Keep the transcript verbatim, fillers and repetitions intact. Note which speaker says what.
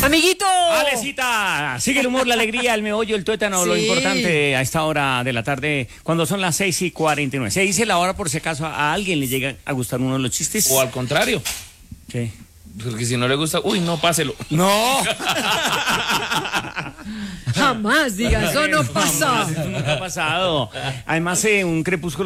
Speaker 1: Amiguito.
Speaker 2: Alecita, sigue el humor, la alegría, el meollo, el tuétano, sí. Lo importante a esta hora de la tarde, cuando son las seis y cuarenta y nueve. Se dice la hora por si acaso a alguien le llega a gustar uno de los chistes.
Speaker 3: O al contrario.
Speaker 2: ¿Qué?
Speaker 3: Porque si no le gusta, uy, no, páselo.
Speaker 2: No.
Speaker 1: Jamás diga, eso no pasa.
Speaker 2: Jamás, eso nunca ha pasado. Además, eh, un crepúsculo